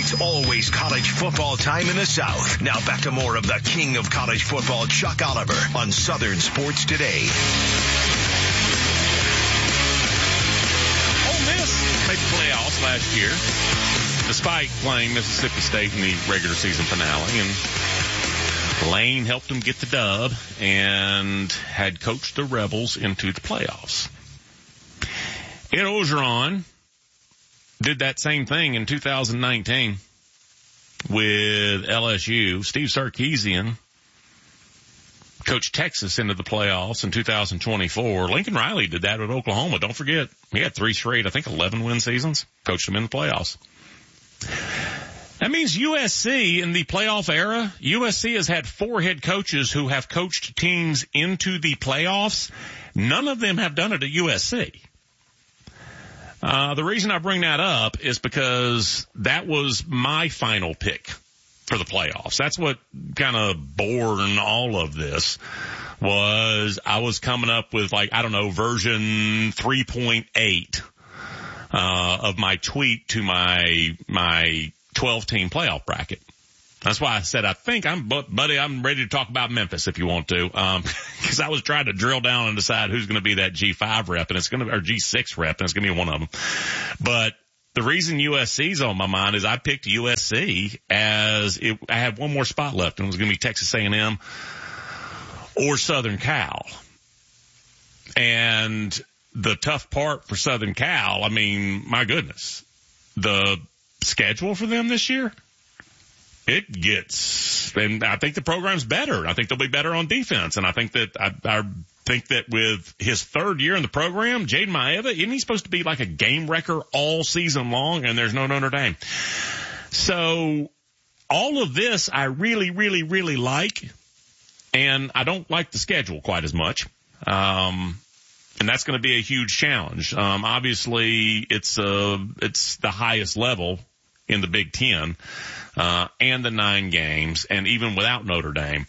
It's always college football time in the South. Now back to more of the king of college football, Chuck Oliver, on Southern Sports Today. Ole Miss made the playoffs last year, despite playing Mississippi State in the regular season finale, and Lane helped them get the dub and had coached the Rebels into the playoffs. Ed Orgeron did that same thing in 2019 with LSU. Steve Sarkisian coached Texas into the playoffs in 2024. Lincoln Riley did that with Oklahoma. Don't forget, he had 3 straight, I think 11-win seasons, coached them in the playoffs. That means USC in the playoff era, USC has had 4 head coaches who have coached teams into the playoffs. None of them have done it at USC. The reason I bring that up is because that was my final pick for the playoffs. That's what kind of born all of this was. I was coming up with version 3.8 of my tweet to my 12-team playoff bracket. That's why I said I think I'm ready to talk about Memphis if you want to, because I was trying to drill down and decide who's going to be that G5 rep, and it's going to or G6 rep, and it's going to be one of them. But the reason USC's on my mind is I picked USC I had one more spot left, and it was going to be Texas A&M or Southern Cal. And the tough part for Southern Cal, I mean, my goodness, the schedule for them this year. And I think the program's better. I think they'll be better on defense. And I think that, I think that with his 3rd year in the program, Jaden Maeva, isn't he supposed to be like a game wrecker all season long? And there's no Notre Dame. So all of this I really, really, really like. And I don't like the schedule quite as much. And that's going to be a huge challenge. Obviously it's the highest level in the Big Ten, and the 9 games, and even without Notre Dame.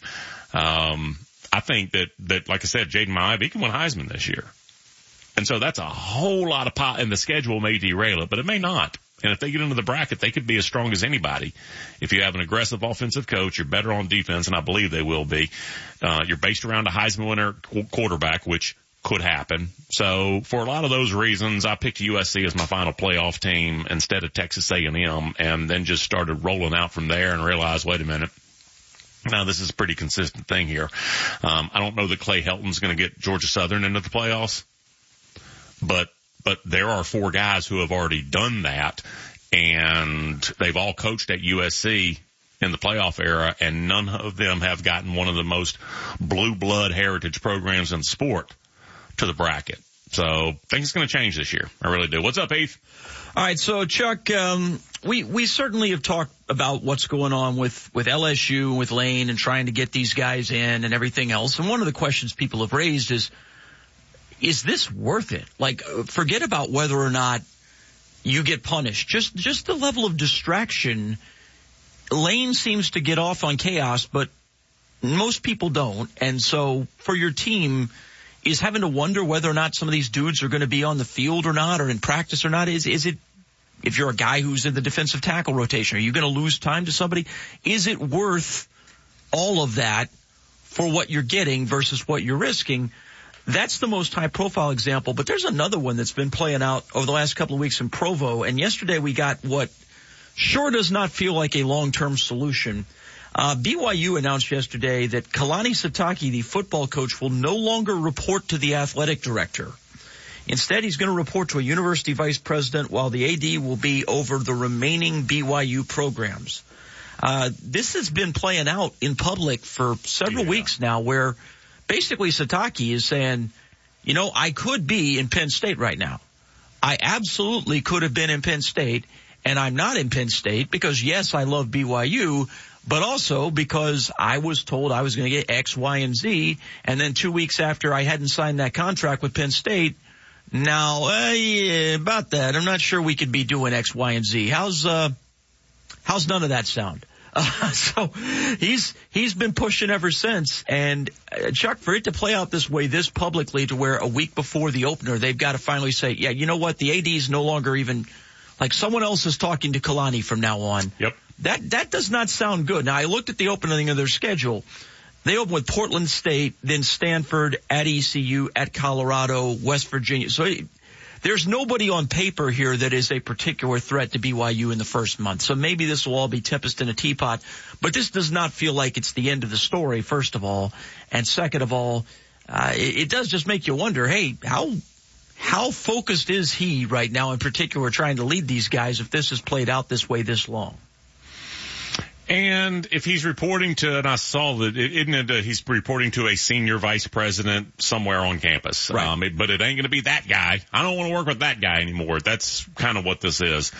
I think that, like I said, Jaden Maeva, he can win Heisman this year. And so that's a whole lot of and the schedule may derail it, but it may not. And if they get into the bracket, they could be as strong as anybody. If you have an aggressive offensive coach, you're better on defense, and I believe they will be. You're based around a Heisman winner quarterback, which could happen. So for a lot of those reasons, I picked USC as my final playoff team instead of Texas A&M, and then just started rolling out from there and realized, wait a minute, now this is a pretty consistent thing here. I don't know that Clay Helton's going to get Georgia Southern into the playoffs, but there are 4 guys who have already done that, and they've all coached at USC in the playoff era, and none of them have gotten one of the most blue blood heritage programs in sport to the bracket. So I think it's going to change this year. I really do. What's up, Heath? All right. So Chuck, we certainly have talked about what's going on with LSU, with Lane, and trying to get these guys in and everything else. And one of the questions people have raised is this worth it? Like, forget about whether or not you get punished. Just the level of distraction. Lane seems to get off on chaos, but most people don't. And so for your team, is having to wonder whether or not some of these dudes are going to be on the field or not, or in practice or not. Is it, if you're a guy who's in the defensive tackle rotation, are you going to lose time to somebody? Is it worth all of that for what you're getting versus what you're risking? That's the most high profile example, but there's another one that's been playing out over the last couple of weeks in Provo, and yesterday we got what sure does not feel like a long-term solution. BYU announced yesterday that Kalani Sitake, the football coach, will no longer report to the athletic director. Instead, he's going to report to a university vice president, while the AD will be over the remaining BYU programs. This has been playing out in public for several weeks now, where basically Sitake is saying, I could be in Penn State right now. I absolutely could have been in Penn State, and I'm not in Penn State because, yes, I love BYU, but also because I was told I was going to get X, Y, and Z, and then 2 weeks after I hadn't signed that contract with Penn State, now, about that, I'm not sure we could be doing X, Y, and Z. How's none of that sound? So he's been pushing ever since. And Chuck, for it to play out this way, this publicly, to where a week before the opener, they've got to finally say, yeah, you know what? The AD is no longer even Like someone else is talking to Kalani from now on. Yep. That does not sound good. Now, I looked at the opening of their schedule. They open with Portland State, then Stanford, at ECU, at Colorado, West Virginia. So there's nobody on paper here that is a particular threat to BYU in the first month. So maybe this will all be tempest in a teapot. But this does not feel like it's the end of the story, first of all. And second of all, it does just make you wonder, hey, how focused is he right now, in particular, trying to lead these guys if this has played out this way this long? And if he's reporting to, and I saw that, isn't it, he's reporting to a senior vice president somewhere on campus. Right. But it ain't going to be that guy. I don't want to work with that guy anymore. That's kind of what this is.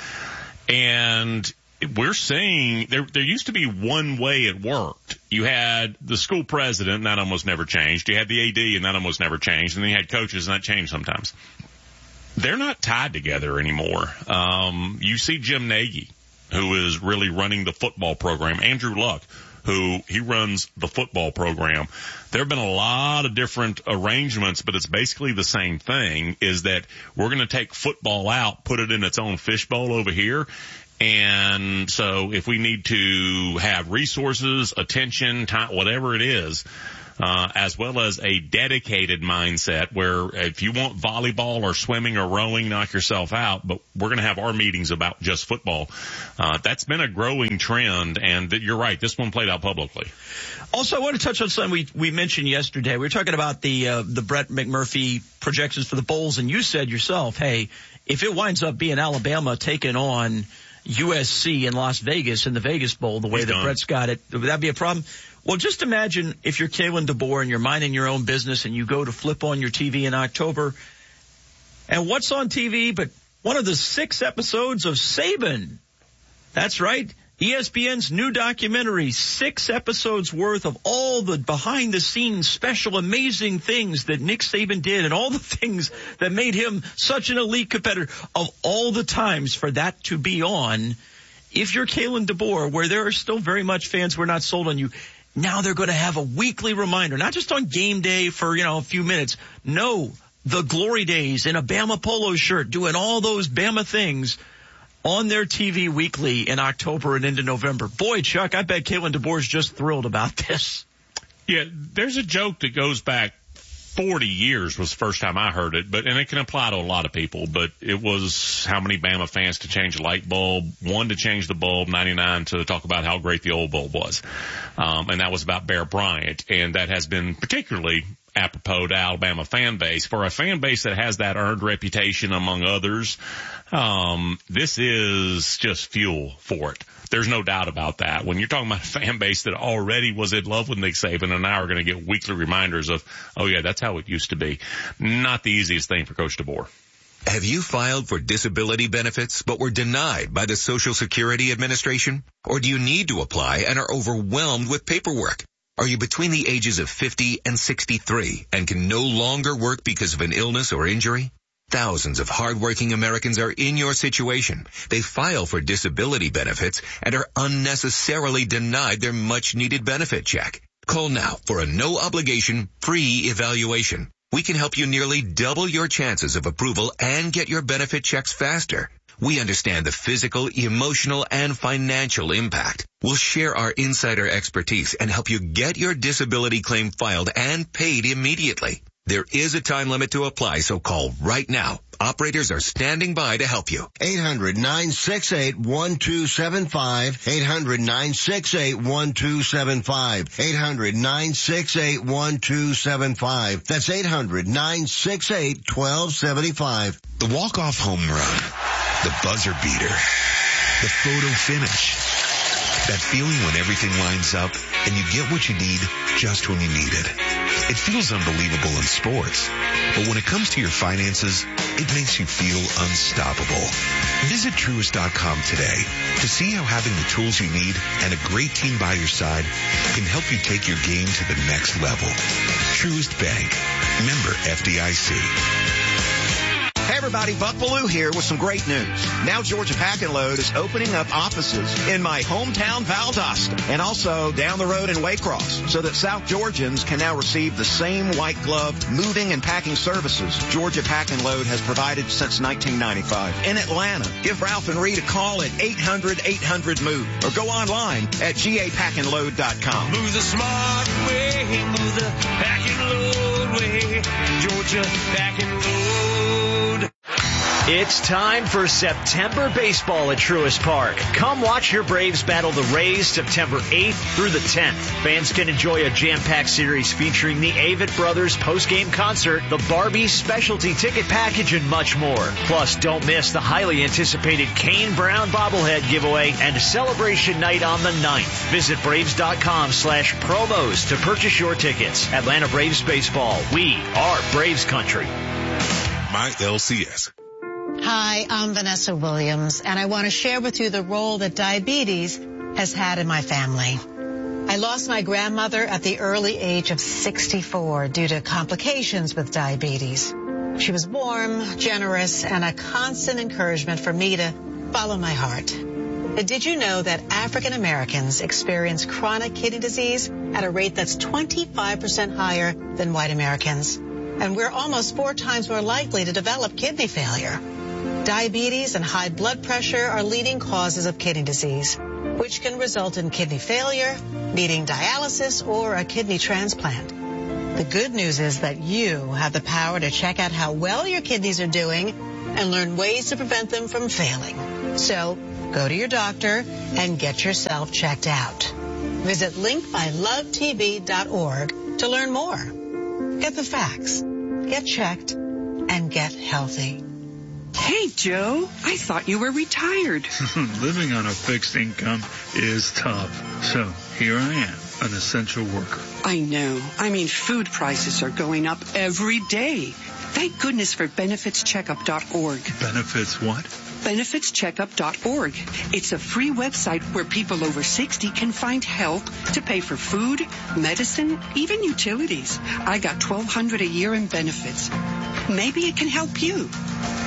And we're seeing there used to be one way it worked. You had the school president, and that almost never changed. You had the AD, and that almost never changed. And then you had coaches, and that changed sometimes. They're not tied together anymore. You see Jim Nagy, who is really running the football program. Andrew Luck, who he runs the football program. There have been a lot of different arrangements, but it's basically the same thing, is that we're going to take football out, put it in its own fishbowl over here. And so if we need to have resources, attention, time, whatever it is, as well as a dedicated mindset where if you want volleyball or swimming or rowing, knock yourself out, but we're going to have our meetings about just football. That's been a growing trend, and you're right, this one played out publicly. Also, I want to touch on something we mentioned yesterday. We were talking about the Brett McMurphy projections for the bowls, and you said yourself, hey, if it winds up being Alabama taking on USC in Las Vegas in the Vegas Bowl, the way that Brett's got it, would that be a problem? Well, just imagine if you're Kalen DeBoer and you're minding your own business and you go to flip on your TV in October, and what's on TV but one of the 6 episodes of Saban. That's right. ESPN's new documentary, 6 episodes worth of all the behind-the-scenes special amazing things that Nick Saban did and all the things that made him such an elite competitor. Of all the times for that to be on, if you're Kalen DeBoer, where there are still very much fans who are not sold on you, now they're going to have a weekly reminder, not just on game day for, a few minutes. No, the glory days in a Bama polo shirt doing all those Bama things on their TV weekly in October and into November. Boy, Chuck, I bet Kalen DeBoer's just thrilled about this. Yeah, there's a joke that goes back 40 years was the first time I heard it, and it can apply to a lot of people, but it was how many Bama fans to change a light bulb, 1 to change the bulb, 99 to talk about how great the old bulb was. And that was about Bear Bryant, and that has been particularly apropos to Alabama fan base. For a fan base that has that earned reputation among others, this is just fuel for it. There's no doubt about that. When you're talking about a fan base that already was in love with Nick Saban and now are going to get weekly reminders of, oh yeah, that's how it used to be. Not the easiest thing for Coach DeBoer. Have you filed for disability benefits but were denied by the Social Security Administration? Or do you need to apply and are overwhelmed with paperwork? Are you between the ages of 50 and 63 and can no longer work because of an illness or injury? Thousands of hardworking Americans are in your situation. They file for disability benefits and are unnecessarily denied their much-needed benefit check. Call now for a no-obligation, free evaluation. We can help you nearly double your chances of approval and get your benefit checks faster. We understand the physical, emotional, and financial impact. We'll share our insider expertise and help you get your disability claim filed and paid immediately. There is a time limit to apply, so call right now. Operators are standing by to help you. 800-968-1275. 800-968-1275. 800-968-1275. That's 800-968-1275. The walk-off home run. The buzzer beater. The photo finish. That feeling when everything lines up and you get what you need just when you need it. It feels unbelievable in sports, but when it comes to your finances, it makes you feel unstoppable. Visit Truist.com today to see how having the tools you need and a great team by your side can help you take your game to the next level. Truist Bank. Member FDIC. everybody, Buck Bellew here with some great news. Now Georgia Pack and Load is opening up offices in my hometown Valdosta and also down the road in Waycross so that South Georgians can now receive the same white glove moving and packing services Georgia Pack and Load has provided since 1995. In Atlanta, give Ralph and Reed a call at 800-800-MOVE or go online at gapackandload.com. Move the smart way, move the pack and load way, Georgia Pack and Load. It's time for September baseball at Truist Park. Come watch your Braves battle the Rays September 8th through the 10th. Fans can enjoy a jam-packed series featuring the Avett Brothers post-game concert, the Barbie specialty ticket package, and much more. Plus, don't miss the highly anticipated Kane Brown bobblehead giveaway and celebration night on the 9th. Visit Braves.com/promos to purchase your tickets. Atlanta Braves baseball. We are Braves country. My LCS. Hi, I'm Vanessa Williams, and I want to share with you the role that diabetes has had in my family. I lost my grandmother at the early age of 64 due to complications with diabetes. She was warm, generous, and a constant encouragement for me to follow my heart. Did you know that African Americans experience chronic kidney disease at a rate that's 25% higher than white Americans? And we're almost 4 times more likely to develop kidney failure. Diabetes and high blood pressure are leading causes of kidney disease, which can result in kidney failure, needing dialysis, or a kidney transplant. The good news is that you have the power to check out how well your kidneys are doing and learn ways to prevent them from failing. So go to your doctor and get yourself checked out. Visit linkmylovetb.org to learn more. Get the facts, get checked, and get healthy. Hey, Joe, I thought you were retired. Living on a fixed income is tough. So here I am, an essential worker. I know. I mean, food prices are going up every day. Thank goodness for benefitscheckup.org. Benefits what? benefitscheckup.org. It's a free website where people over 60 can find help to pay for food, medicine, even utilities. I got $1,200 a year in benefits. Maybe it can help you.